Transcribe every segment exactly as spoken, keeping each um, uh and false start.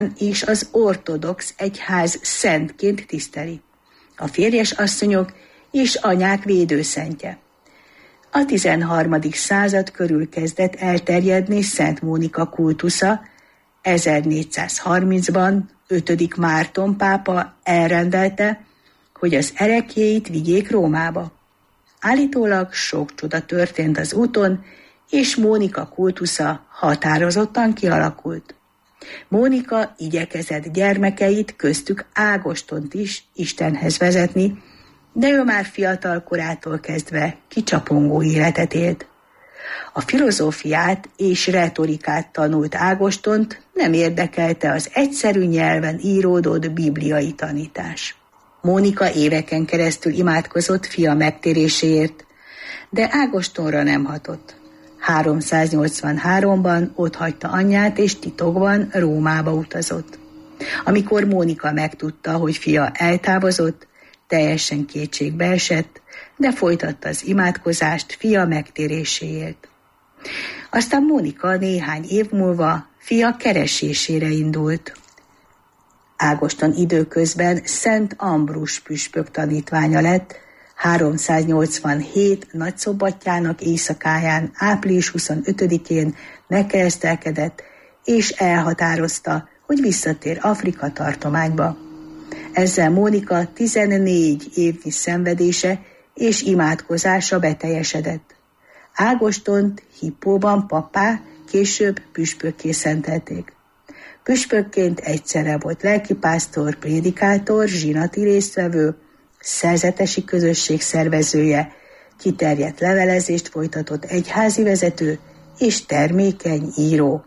és az ortodox egyház szentként tiszteli. A férjes asszonyok és anyák védőszentje. A tizenharmadik század körül kezdett elterjedni Szent Mónika kultusza, ezernégyszázharmincban ötödik Márton pápa elrendelte, hogy az ereklyéit vigyék Rómába. Állítólag sok csoda történt az úton, és Mónika kultusza határozottan kialakult. Mónika igyekezett gyermekeit, köztük Ágostont is Istenhez vezetni, de ő már fiatal korától kezdve kicsapongó életet élt. A filozófiát és retorikát tanult Ágostont, nem érdekelte az egyszerű nyelven íródott bibliai tanítás. Mónika éveken keresztül imádkozott fia megtéréséért, de Ágostonra nem hatott. háromszáznyolcvanháromban otthagyta anyját, és titokban Rómába utazott. Amikor Mónika megtudta, hogy fia eltávozott, teljesen kétségbe esett, de folytatta az imádkozást fia megtéréséért. Aztán Mónika néhány év múlva fia keresésére indult. Ágoston időközben Szent Ambrus püspök tanítványa lett, háromszáznyolcvanhét nagyszombatjának éjszakáján, április huszonötödikén megkeresztelkedett, és elhatározta, hogy visszatér Afrika tartományba. Ezzel Mónika tizennégy évnyi szenvedése és imádkozása beteljesedett. Ágostont Hippóban pappá, később püspökké szentelték. Püspökként egyszerre volt lelkipásztor, prédikátor, zsinati résztvevő, szerzetesi közösség szervezője, kiterjedt levelezést folytatott egyházi vezető és termékeny író.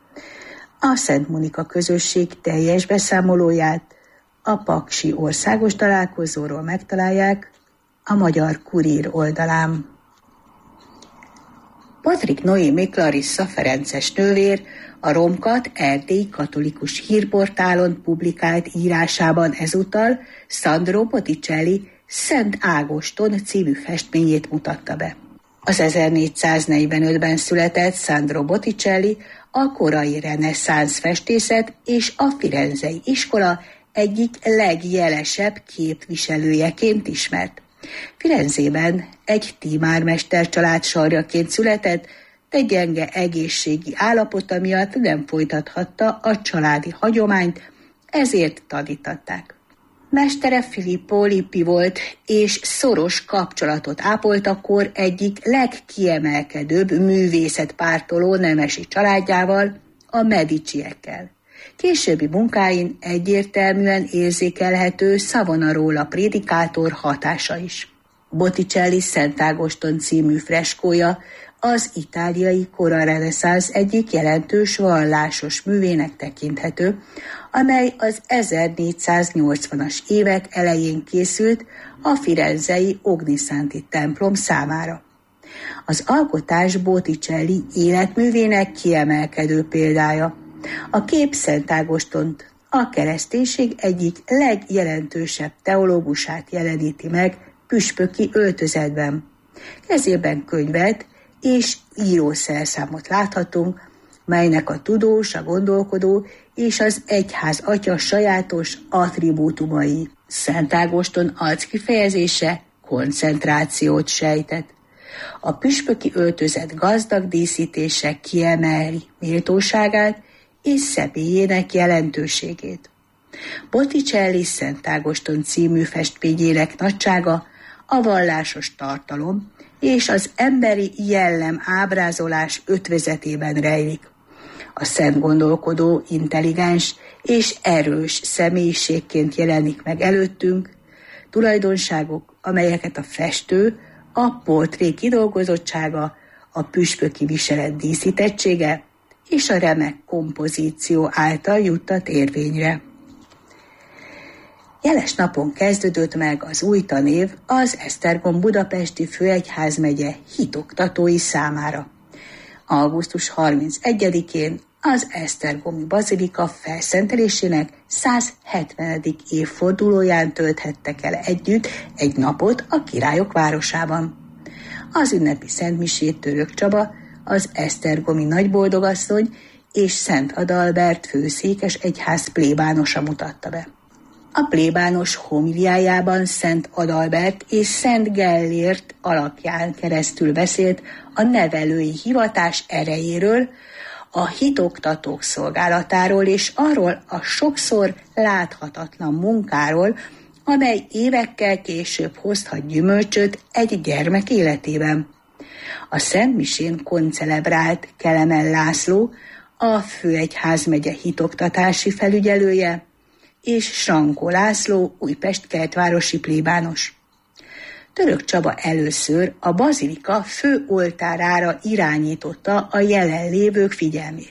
A Szent Mónika közösség teljes beszámolóját a paksi országos találkozóról megtalálják a Magyar Kurír oldalán. Patrik Noémi Clarissa ferences nővér a Romkat Erdély katolikus hírportálon publikált írásában ezúttal Sandro Botticelli Szent Ágoston című festményét mutatta be. Az ezernégyszáznegyvenötben született Sandro Botticelli a korai reneszánsz festészet és a firenzei iskola egyik legjelesebb képviselőjeként ismert. Firenzében egy timármester család sarjaként született, de gyenge egészségi állapota miatt nem folytathatta a családi hagyományt, ezért tanítatták. Mestere Filippo Lippi volt, és szoros kapcsolatot ápolt akkor egyik legkiemelkedőbb művészetpártoló nemesi családjával, a Mediciekkel. Későbbi munkáin egyértelműen érzékelhető Savonarola prédikátor hatása is. Botticelli Szent Ágoston című freskója az itáliai kora reneszánsz egyik jelentős vallásos művének tekinthető, amely az ezernégyszáznyolcvanas évek elején készült a firenzei Ognissanti templom számára. Az alkotás Botticelli életművének kiemelkedő példája. A kép Szent Ágostont, a kereszténység egyik legjelentősebb teológusát jeleníti meg püspöki öltözetben. Kezében könyvet és írószerszámot láthatunk, melynek a tudós, a gondolkodó és az egyház atya sajátos attribútumai. Szent Ágoston arckifejezése koncentrációt sejtett. A püspöki öltözet gazdag díszítése kiemeli méltóságát és személyének jelentőségét. Botticelli Szent Ágoston című festményének nagysága a vallásos tartalom és az emberi jellem ábrázolás ötvözetében rejlik. A szent gondolkodó intelligens és erős személyiségként jelenik meg előttünk, tulajdonságok, amelyeket a festő, a portré kidolgozottsága, a püspöki viselet díszítettsége és a remek kompozíció által juttat érvényre. Jeles napon kezdődött meg az új tanév az Esztergom budapesti főegyházmegye hitoktatói számára. augusztus harmincegyedikén az esztergomi bazilika felszentelésének százhetvenedik évfordulóján tölthettek el együtt egy napot a Királyok városában. Az ünnepi szentmisét Török Csaba, az esztergomi nagyboldogasszony és Szent Adalbert főszékes egyház plébánosa mutatta be. A plébános homiliájában Szent Adalbert és Szent Gellért alakján keresztül beszélt a nevelői hivatás erejéről, a hitoktatók szolgálatáról és arról a sokszor láthatatlan munkáról, amely évekkel később hozhat gyümölcsöt egy gyermek életében. A Szent Misén koncelebrált Kelemen László, a főegyházmegye hitoktatási felügyelője, és Sankó László, Újpest kertvárosi plébános. Török Csaba először a bazilika fő oltárára irányította a jelenlévők figyelmét.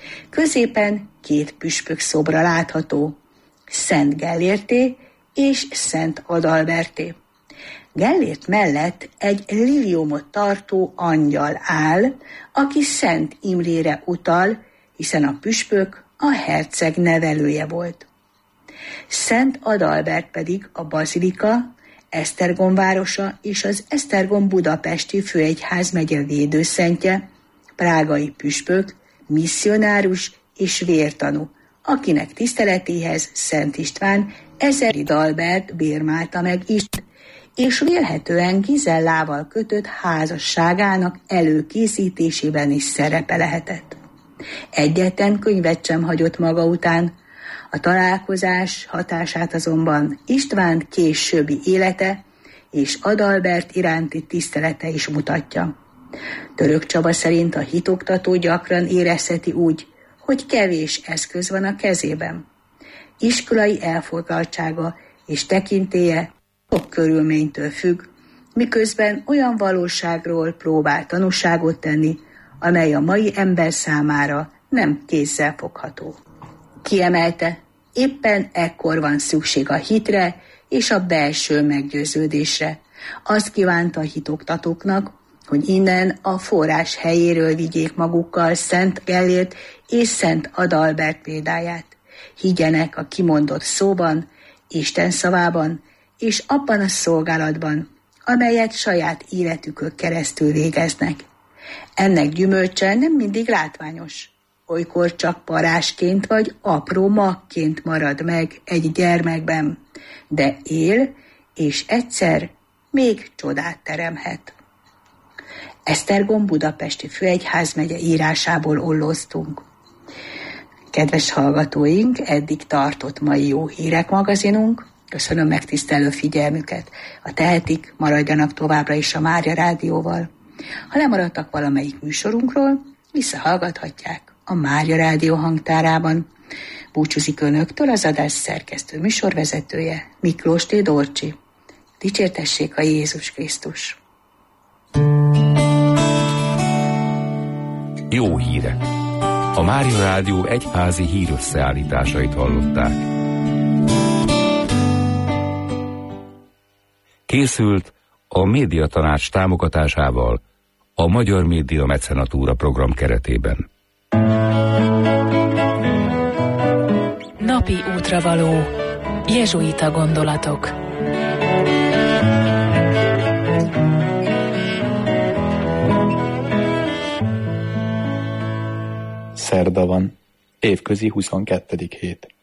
Középen két püspök szobra látható, Szent Gellérté és Szent Adalberté. Gellért mellett egy liliomot tartó angyal áll, aki Szent Imrére utal, hiszen a püspök a herceg nevelője volt. Szent Adalbert pedig a bazilika, Esztergom városa és az Esztergom budapesti főegyházmegye védőszentje, prágai püspök, misszionárus és vértanú, akinek tiszteletéhez Szent István Ezeri Dalbert bérmálta meg is, és vélhetően Gizellával kötött házasságának előkészítésében is szerepe lehetett. Egyetlen könyvet sem hagyott maga után, a találkozás hatását azonban István későbbi élete és Adalbert iránti tisztelete is mutatja. Török Csaba szerint a hitoktató gyakran érezheti úgy, hogy kevés eszköz van a kezében. Iskolai elfoglaltsága és tekintélye sok körülménytől függ, miközben olyan valóságról próbál tanúságot tenni, amely a mai ember számára nem kézzel fogható. Kiemelte, éppen ekkor van szükség a hitre és a belső meggyőződésre. Azt kívánta a hitoktatóknak, hogy innen a forrás helyéről vigyék magukkal Szent Gellért és Szent Adalbert példáját. Higgyenek a kimondott szóban, Isten szavában és abban a szolgálatban, amelyet saját életükön keresztül végeznek. Ennek gyümölcse nem mindig látványos. Olykor csak parásként vagy apró magként marad meg egy gyermekben, de él, és egyszer még csodát teremhet. Esztergom budapesti főegyházmegye írásából olloztunk. Kedves hallgatóink, eddig tartott mai Jó Hírek magazinunk. Köszönöm megtisztelő figyelmüket. Ha tehetik, maradjanak továbbra is a Mária Rádióval. Ha lemaradtak valamelyik műsorunkról, visszahallgathatják a Mária Rádió hangtárában. Búcsúzik önöktől az adás szerkesztő műsorvezetője, Miklós T. Dorcsi. Dicsértessék a Jézus Krisztus! Jó hírek! A Mária Rádió egyházi hírösszeállításait hallották. Készült a Médiatanács támogatásával a Magyar Média Mecenatúra program keretében. Napi útravaló. Jezsuita gondolatok. Szerda van, évközi huszonkettedik hét.